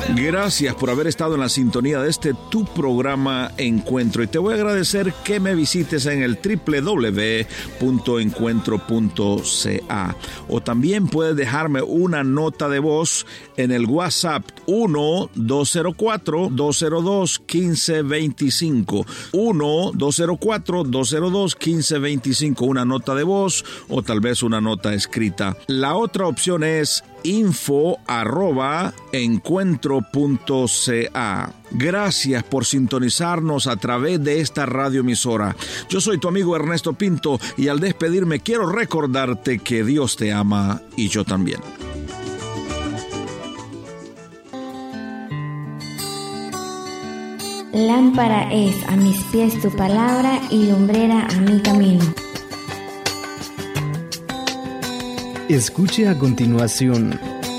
Gracias por haber estado en la sintonía de tu programa Encuentro. Y te voy a agradecer que me visites en el www.encuentro.ca. O también puedes dejarme una nota de voz en el WhatsApp 1-204-202-1525. 1-204-202-1525. Una nota de voz o tal vez una nota escrita. La otra opción es info@encuentro.ca. Gracias por sintonizarnos a través de esta radioemisora. Yo soy tu amigo Ernesto Pinto y al despedirme quiero recordarte que Dios te ama y yo también. Lámpara es a mis pies tu palabra y lumbrera a mi camino. Escuche a continuación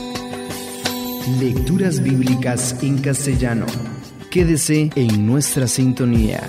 Lecturas Bíblicas en Castellano. Quédese en nuestra sintonía.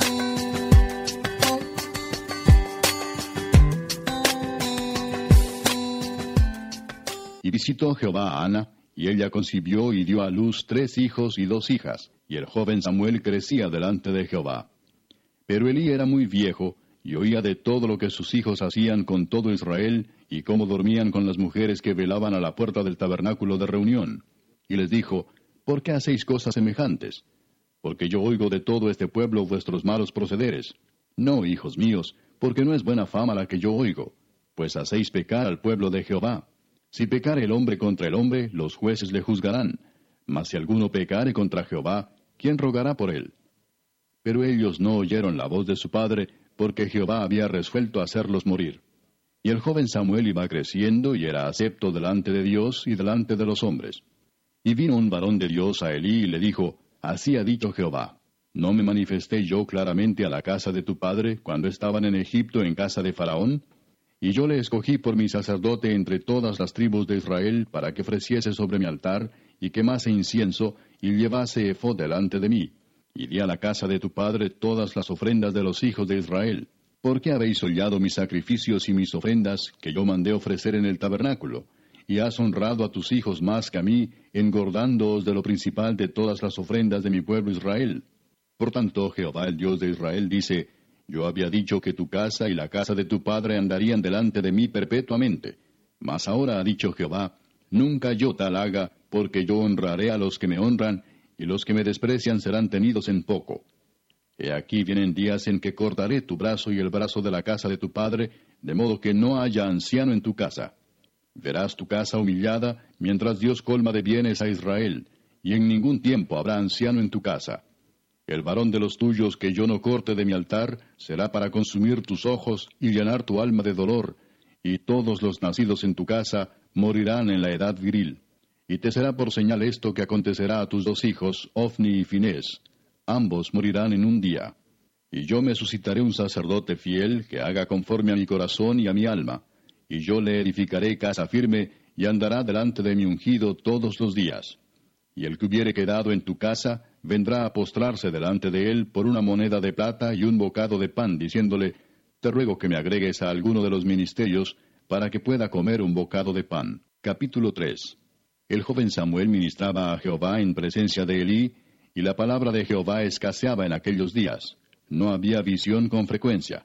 Y visitó Jehová a Ana, y ella concibió y dio a luz 3 hijos y 2 hijas, y el joven Samuel crecía delante de Jehová. Pero Elí era muy viejo, y oía de todo lo que sus hijos hacían con todo Israel, y cómo dormían con las mujeres que velaban a la puerta del tabernáculo de reunión. Y les dijo, ¿por qué hacéis cosas semejantes? Porque yo oigo de todo este pueblo vuestros malos procederes. No, hijos míos, porque no es buena fama la que yo oigo, pues hacéis pecar al pueblo de Jehová. Si pecare el hombre contra el hombre, los jueces le juzgarán. Mas si alguno pecare contra Jehová, ¿quién rogará por él? Pero ellos no oyeron la voz de su padre, porque Jehová había resuelto hacerlos morir. Y el joven Samuel iba creciendo y era acepto delante de Dios y delante de los hombres. Y vino un varón de Dios a Elí y le dijo, así ha dicho Jehová, ¿no me manifesté yo claramente a la casa de tu padre cuando estaban en Egipto en casa de Faraón? Y yo le escogí por mi sacerdote entre todas las tribus de Israel para que ofreciese sobre mi altar y quemase incienso y llevase efod delante de mí. Y di a la casa de tu padre todas las ofrendas de los hijos de Israel. ¿Por qué habéis hollado mis sacrificios y mis ofrendas que yo mandé ofrecer en el tabernáculo? Y has honrado a tus hijos más que a mí, engordándoos de lo principal de todas las ofrendas de mi pueblo Israel. Por tanto, Jehová el Dios de Israel dice, yo había dicho que tu casa y la casa de tu padre andarían delante de mí perpetuamente. Mas ahora ha dicho Jehová, nunca yo tal haga, porque yo honraré a los que me honran, y los que me desprecian serán tenidos en poco. He aquí vienen días en que cortaré tu brazo y el brazo de la casa de tu padre, de modo que no haya anciano en tu casa. Verás tu casa humillada, mientras Dios colma de bienes a Israel, y en ningún tiempo habrá anciano en tu casa. El varón de los tuyos que yo no corte de mi altar, será para consumir tus ojos y llenar tu alma de dolor, y todos los nacidos en tu casa morirán en la edad viril. Y te será por señal esto que acontecerá a tus 2 hijos, Ofni y Finés. Ambos morirán en un día. Y yo me suscitaré un sacerdote fiel, que haga conforme a mi corazón y a mi alma. Y yo le edificaré casa firme, y andará delante de mi ungido todos los días. Y el que hubiere quedado en tu casa, vendrá a postrarse delante de él por una moneda de plata y un bocado de pan, diciéndole, te ruego que me agregues a alguno de los ministerios, para que pueda comer un bocado de pan. Capítulo 3. El joven Samuel ministraba a Jehová en presencia de Elí, y la palabra de Jehová escaseaba en aquellos días. No había visión con frecuencia.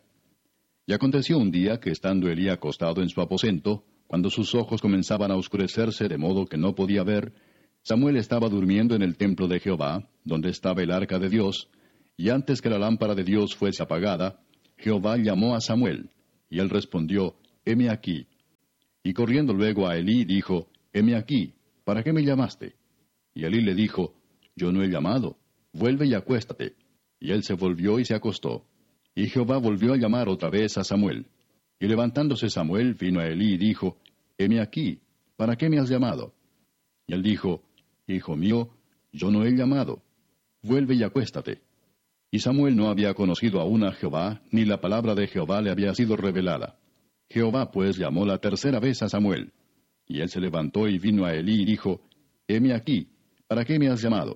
Y aconteció un día que estando Elí acostado en su aposento, cuando sus ojos comenzaban a oscurecerse de modo que no podía ver, Samuel estaba durmiendo en el templo de Jehová, donde estaba el arca de Dios, y antes que la lámpara de Dios fuese apagada, Jehová llamó a Samuel, y él respondió, heme aquí. Y corriendo luego a Elí dijo, heme aquí, ¿para qué me llamaste? Y Elí le dijo, yo no he llamado, vuelve y acuéstate. Y él se volvió y se acostó. Y Jehová volvió a llamar otra vez a Samuel. Y levantándose Samuel vino a Elí y dijo, heme aquí, ¿para qué me has llamado? Y él dijo, hijo mío, yo no he llamado, vuelve y acuéstate. Y Samuel no había conocido aún a Jehová, ni la palabra de Jehová le había sido revelada. Jehová pues llamó la 3ª vez a Samuel. Y él se levantó y vino a Elí y dijo, heme aquí, ¿para qué me has llamado?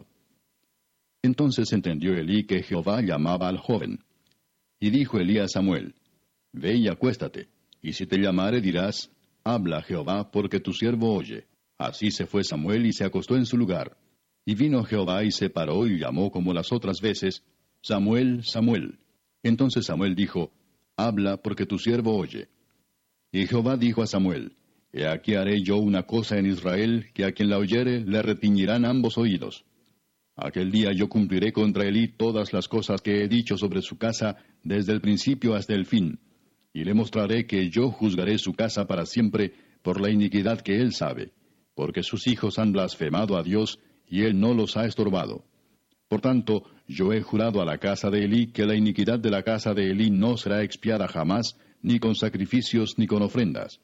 Entonces entendió Elí que Jehová llamaba al joven. Y dijo Elí a Samuel, ve y acuéstate, y si te llamare dirás, habla Jehová, porque tu siervo oye. Así se fue Samuel y se acostó en su lugar. Y vino Jehová y se paró y llamó como las otras veces, Samuel, Samuel. Entonces Samuel dijo, Habla, porque tu siervo oye. Y Jehová dijo a Samuel, He aquí haré yo una cosa en Israel, que a quien la oyere le retiñirán ambos oídos. Aquel día yo cumpliré contra Elí todas las cosas que he dicho sobre su casa, desde el principio hasta el fin, y le mostraré que yo juzgaré su casa para siempre por la iniquidad que él sabe, porque sus hijos han blasfemado a Dios, y él no los ha estorbado. Por tanto, yo he jurado a la casa de Elí que la iniquidad de la casa de Elí no será expiada jamás, ni con sacrificios ni con ofrendas.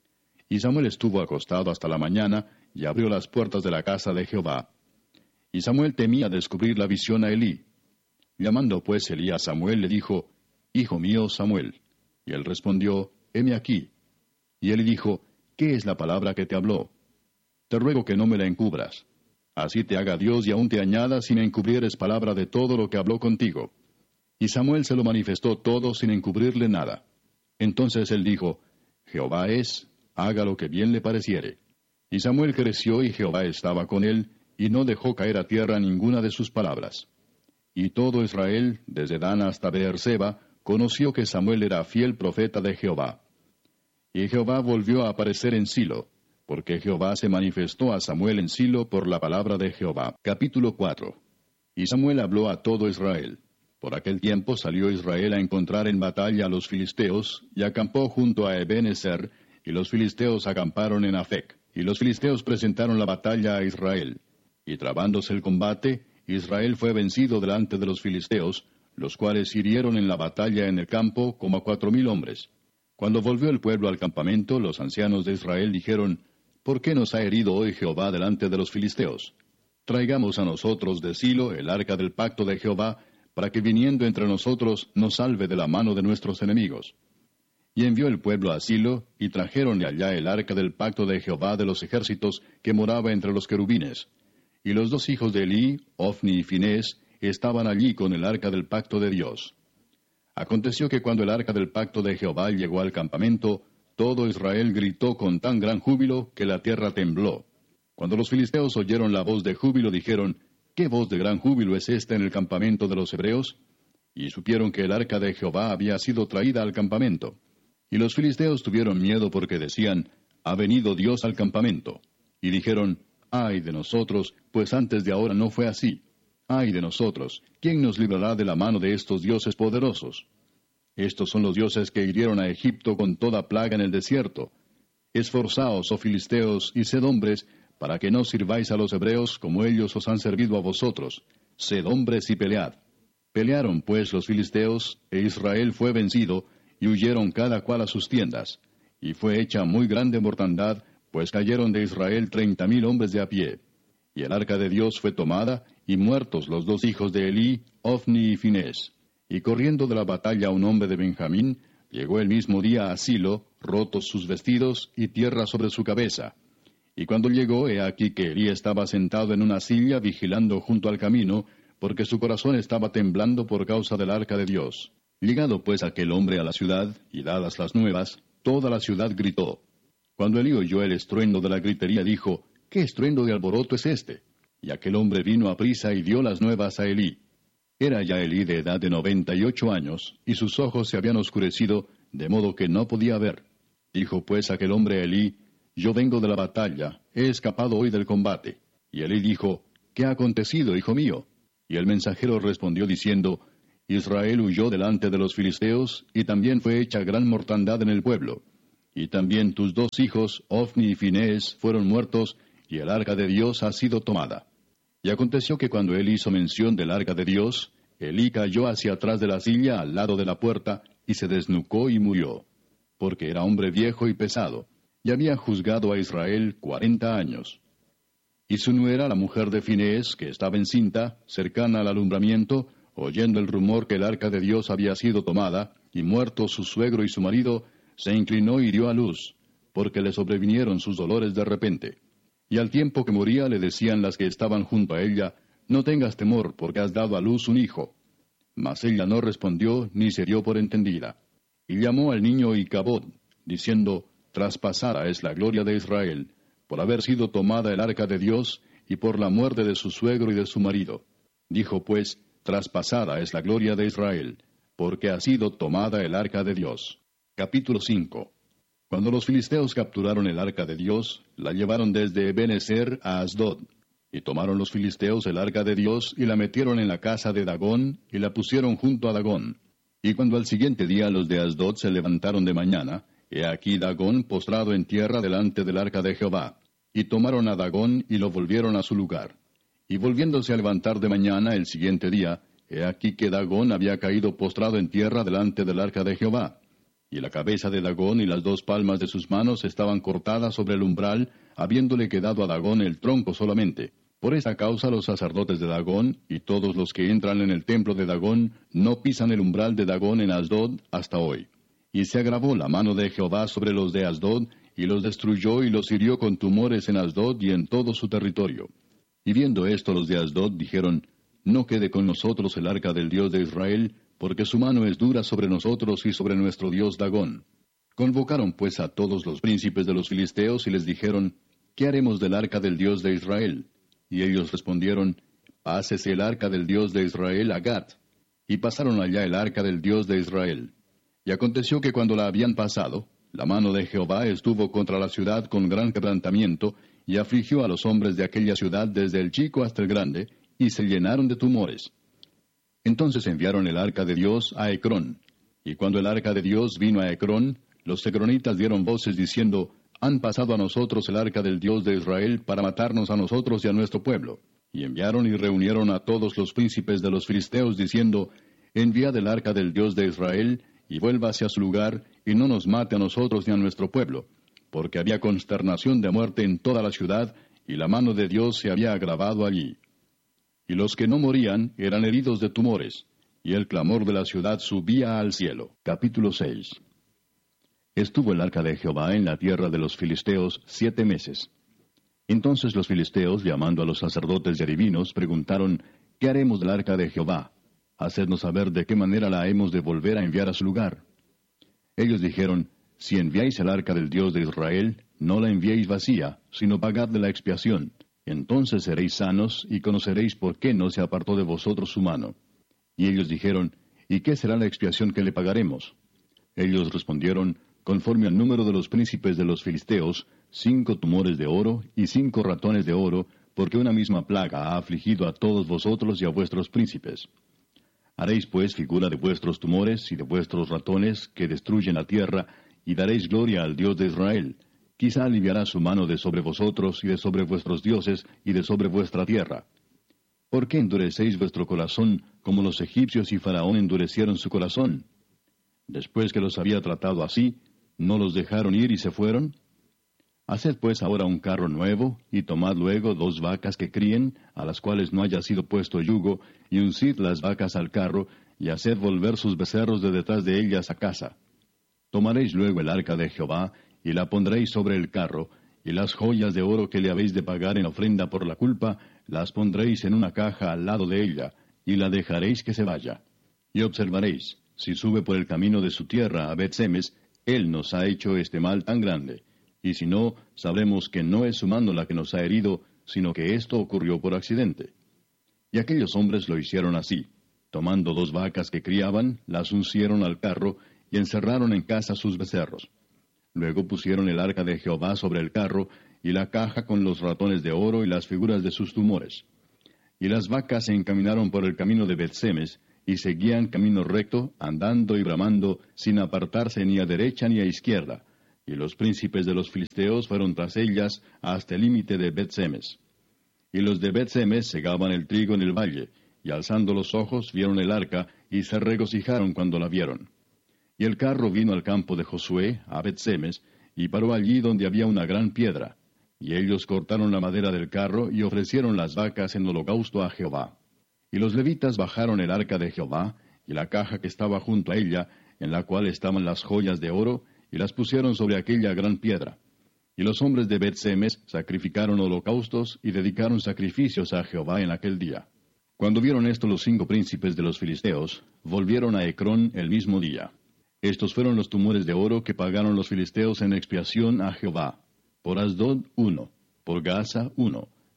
Y Samuel estuvo acostado hasta la mañana, y abrió las puertas de la casa de Jehová. Y Samuel temía descubrir la visión a Elí. Llamando pues Elí a Samuel, le dijo, Hijo mío, Samuel. Y él respondió, Heme aquí. Y él dijo, ¿Qué es la palabra que te habló? Te ruego que no me la encubras. Así te haga Dios y aún te añada si me encubrieres palabra de todo lo que habló contigo. Y Samuel se lo manifestó todo sin encubrirle nada. Entonces él dijo, Jehová es, haga lo que bien le pareciere. Y Samuel creció y Jehová estaba con él, y no dejó caer a tierra ninguna de sus palabras. Y todo Israel, desde Dan hasta Beerseba, conoció que Samuel era fiel profeta de Jehová. Y Jehová volvió a aparecer en Silo, porque Jehová se manifestó a Samuel en Silo por la palabra de Jehová. Capítulo 4. Y Samuel habló a todo Israel. Por aquel tiempo salió Israel a encontrar en batalla a los filisteos, y acampó junto a Ebenezer, y los filisteos acamparon en Afec. Y los filisteos presentaron la batalla a Israel. Y trabándose el combate, Israel fue vencido delante de los filisteos, los cuales hirieron en la batalla en el campo como a 4,000 hombres. Cuando volvió el pueblo al campamento, los ancianos de Israel dijeron, ¿Por qué nos ha herido hoy Jehová delante de los filisteos? Traigamos a nosotros de Silo el arca del pacto de Jehová, para que viniendo entre nosotros nos salve de la mano de nuestros enemigos. Y envió el pueblo a Silo, y trajeron de allá el arca del pacto de Jehová de los ejércitos, que moraba entre los querubines. Y los 2 hijos de Elí, Ofni y Finés, estaban allí con el arca del pacto de Dios. Aconteció que cuando el arca del pacto de Jehová llegó al campamento, todo Israel gritó con tan gran júbilo que la tierra tembló. Cuando los filisteos oyeron la voz de júbilo, dijeron, ¿Qué voz de gran júbilo es esta en el campamento de los hebreos? Y supieron que el arca de Jehová había sido traída al campamento. Y los filisteos tuvieron miedo porque decían, ha venido Dios al campamento. Y dijeron, ay de nosotros, pues antes de ahora no fue así. Ay de nosotros, ¿quién nos librará de la mano de estos dioses poderosos? Estos son los dioses que hirieron a Egipto con toda plaga en el desierto. Esforzaos, oh filisteos, y sed hombres, para que no sirváis a los hebreos como ellos os han servido a vosotros. Sed hombres y pelead. Pelearon pues los filisteos, e Israel fue vencido, y huyeron cada cual a sus tiendas. Y fue hecha muy grande mortandad, pues cayeron de Israel 30,000 hombres de a pie. Y el arca de Dios fue tomada, y muertos los 2 hijos de Elí, Ofni y Finés. Y corriendo de la batalla un hombre de Benjamín, llegó el mismo día a Silo, rotos sus vestidos y tierra sobre su cabeza. Y cuando llegó, he aquí que Elí estaba sentado en una silla vigilando junto al camino, porque su corazón estaba temblando por causa del arca de Dios. Llegado pues aquel hombre a la ciudad, y dadas las nuevas, toda la ciudad gritó. Cuando Elí oyó el estruendo de la gritería, dijo, ¿qué estruendo de alboroto es este? Y aquel hombre vino a prisa y dio las nuevas a Elí. Era ya Elí de edad de 98 años, y sus ojos se habían oscurecido, de modo que no podía ver. Dijo pues aquel hombre a Elí, yo vengo de la batalla, he escapado hoy del combate. Y Elí dijo, ¿qué ha acontecido, hijo mío? Y el mensajero respondió diciendo, Israel huyó delante de los filisteos, y también fue hecha gran mortandad en el pueblo. Y también tus 2 hijos, Ofni y Finés, fueron muertos, y el arca de Dios ha sido tomada. Y aconteció que cuando él hizo mención del arca de Dios, Elí cayó hacia atrás de la silla al lado de la puerta, y se desnucó y murió, porque era hombre viejo y pesado, y había juzgado a Israel 40 años. Y su nuera, la mujer de Finés, que estaba encinta, cercana al alumbramiento, oyendo el rumor que el arca de Dios había sido tomada, y muerto su suegro y su marido, se inclinó y dio a luz, porque le sobrevinieron sus dolores de repente. Y al tiempo que moría le decían las que estaban junto a ella, no tengas temor, porque has dado a luz un hijo. Mas ella no respondió, ni se dio por entendida. Y llamó al niño Icabod, diciendo, traspasada es la gloria de Israel, por haber sido tomada el arca de Dios, y por la muerte de su suegro y de su marido. Dijo pues, traspasada es la gloria de Israel, porque ha sido tomada el arca de Dios. Capítulo 5. Cuando los filisteos capturaron el arca de Dios, la llevaron desde Ebenezer a Asdod. Y tomaron los filisteos el arca de Dios, y la metieron en la casa de Dagón, y la pusieron junto a Dagón. Y cuando al siguiente día los de Asdod se levantaron de mañana, he aquí Dagón postrado en tierra delante del arca de Jehová. Y tomaron a Dagón, y lo volvieron a su lugar. Y volviéndose a levantar de mañana el siguiente día, he aquí que Dagón había caído postrado en tierra delante del arca de Jehová. Y la cabeza de Dagón y las 2 palmas de sus manos estaban cortadas sobre el umbral, habiéndole quedado a Dagón el tronco solamente. Por esta causa los sacerdotes de Dagón, y todos los que entran en el templo de Dagón, no pisan el umbral de Dagón en Asdod hasta hoy. Y se agravó la mano de Jehová sobre los de Asdod, y los destruyó y los hirió con tumores en Asdod y en todo su territorio. Y viendo esto los de Asdod dijeron, no quede con nosotros el arca del Dios de Israel, porque su mano es dura sobre nosotros y sobre nuestro Dios Dagón. Convocaron pues a todos los príncipes de los filisteos y les dijeron, ¿qué haremos del arca del Dios de Israel? Y ellos respondieron, pásese el arca del Dios de Israel a Gat. Y pasaron allá el arca del Dios de Israel. Y aconteció que cuando la habían pasado, la mano de Jehová estuvo contra la ciudad con gran quebrantamiento, y afligió a los hombres de aquella ciudad desde el chico hasta el grande, y se llenaron de tumores. Entonces enviaron el arca de Dios a Ecrón. Y cuando el arca de Dios vino a Ecrón, los ecronitas dieron voces diciendo, han pasado a nosotros el arca del Dios de Israel para matarnos a nosotros y a nuestro pueblo. Y enviaron y reunieron a todos los príncipes de los filisteos diciendo, enviad el arca del Dios de Israel, y vuelva hacia su lugar, y no nos mate a nosotros ni a nuestro pueblo, porque había consternación de muerte en toda la ciudad, y la mano de Dios se había agravado allí. Y los que no morían eran heridos de tumores, y el clamor de la ciudad subía al cielo. Capítulo 6. Estuvo el arca de Jehová en la tierra de los filisteos 7 meses. Entonces los filisteos, llamando a los sacerdotes y adivinos, preguntaron, ¿qué haremos del arca de Jehová? Hacednos saber de qué manera la hemos de volver a enviar a su lugar. Ellos dijeron, si enviáis el arca del Dios de Israel, no la enviéis vacía, sino pagadle la expiación. Entonces seréis sanos, y conoceréis por qué no se apartó de vosotros su mano. Y ellos dijeron, ¿y qué será la expiación que le pagaremos? Ellos respondieron, conforme al número de los príncipes de los filisteos, 5 tumores de oro y 5 ratones de oro, porque una misma plaga ha afligido a todos vosotros y a vuestros príncipes. Haréis pues figura de vuestros tumores y de vuestros ratones que destruyen la tierra, y daréis gloria al Dios de Israel. Quizá aliviará su mano de sobre vosotros y de sobre vuestros dioses y de sobre vuestra tierra. ¿Por qué endurecéis vuestro corazón como los egipcios y Faraón endurecieron su corazón? Después que los había tratado así, ¿no los dejaron ir y se fueron? Haced pues ahora un carro nuevo, y tomad luego 2 vacas que críen, a las cuales no haya sido puesto yugo, y uncid las vacas al carro, y haced volver sus becerros de detrás de ellas a casa. Tomaréis luego el arca de Jehová, y la pondréis sobre el carro, y las joyas de oro que le habéis de pagar en ofrenda por la culpa, las pondréis en una caja al lado de ella, y la dejaréis que se vaya. Y observaréis, si sube por el camino de su tierra a Bet-Semes, él nos ha hecho este mal tan grande. Y si no, sabremos que no es su mano la que nos ha herido, sino que esto ocurrió por accidente. Y aquellos hombres lo hicieron así. Tomando 2 vacas que criaban, las uncieron al carro, y encerraron en casa sus becerros. Luego pusieron el arca de Jehová sobre el carro, y la caja con los ratones de oro y las figuras de sus tumores. Y las vacas se encaminaron por el camino de Bet-Semes, y seguían camino recto, andando y bramando, sin apartarse ni a derecha ni a izquierda. Y los príncipes de los filisteos fueron tras ellas hasta el límite de Bet-Semes. Y los de Bet-Semes segaban el trigo en el valle, y alzando los ojos vieron el arca, y se regocijaron cuando la vieron. Y el carro vino al campo de Josué, a Bet-Semes, y paró allí donde había una gran piedra. Y ellos cortaron la madera del carro, y ofrecieron las vacas en holocausto a Jehová. Y los levitas bajaron el arca de Jehová, y la caja que estaba junto a ella, en la cual estaban las joyas de oro, y las pusieron sobre aquella gran piedra. Y los hombres de Bet-Semes sacrificaron holocaustos, y dedicaron sacrificios a Jehová en aquel día. Cuando vieron esto los 5 príncipes de los filisteos, volvieron a Ecrón el mismo día. Estos fueron los tumores de oro que pagaron los filisteos en expiación a Jehová. Por Asdod 1, por Gaza 1,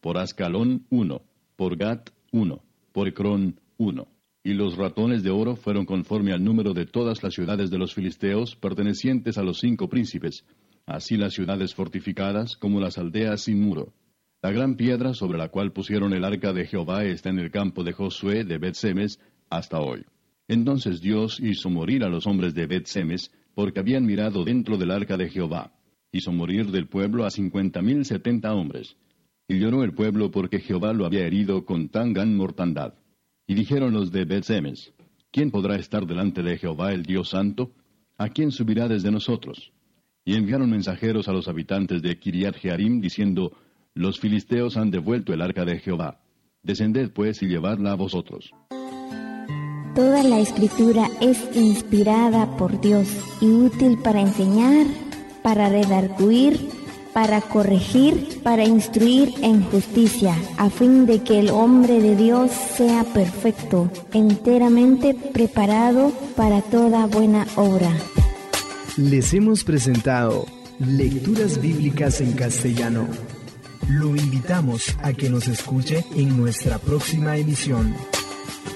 por Ascalón 1, por Gat 1, por Ecrón 1. Y los ratones de oro fueron conforme al número de todas las ciudades de los filisteos pertenecientes a los 5 príncipes, así las ciudades fortificadas como las aldeas sin muro. La gran piedra sobre la cual pusieron el arca de Jehová está en el campo de Josué de Bet-Semes hasta hoy. Entonces Dios hizo morir a los hombres de Bet-Semes, porque habían mirado dentro del arca de Jehová. Hizo morir del pueblo a 50,070 hombres. Y lloró el pueblo porque Jehová lo había herido con tan gran mortandad. Y dijeron los de Bet-Semes: ¿Quién podrá estar delante de Jehová el Dios Santo? ¿A quién subirá desde nosotros? Y enviaron mensajeros a los habitantes de Kiriat Jearim, diciendo: Los filisteos han devuelto el arca de Jehová. Descended pues y llevadla a vosotros. Toda la Escritura es inspirada por Dios y útil para enseñar, para redarguir, para corregir, para instruir en justicia, a fin de que el hombre de Dios sea perfecto, enteramente preparado para toda buena obra. Les hemos presentado Lecturas Bíblicas en Castellano. Lo invitamos a que nos escuche en nuestra próxima emisión.